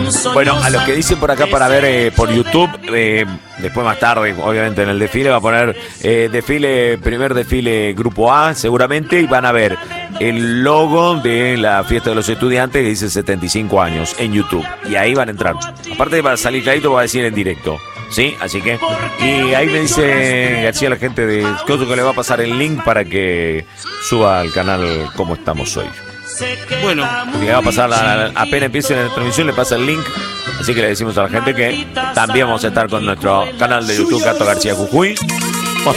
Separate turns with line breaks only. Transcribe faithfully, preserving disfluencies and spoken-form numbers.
Bueno, a los que dicen por acá para ver eh, por YouTube, eh, después más tarde, obviamente en el desfile va a poner eh, desfile, primer desfile Grupo A, seguramente, y van a ver el logo de la fiesta de los estudiantes que dice setenta y cinco años en YouTube. Y ahí van a entrar. Aparte va a salir clarito, va a decir en directo. Sí, así que. Y ahí me dice García, la gente de Coso, que le va a pasar el link para que suba al canal Cómo Estamos Hoy.
Bueno,
le va a pasar, la, apenas empiece la transmisión, le pasa el link. Así que le decimos a la gente que también vamos a estar con nuestro canal de YouTube, Gato García Jujuy.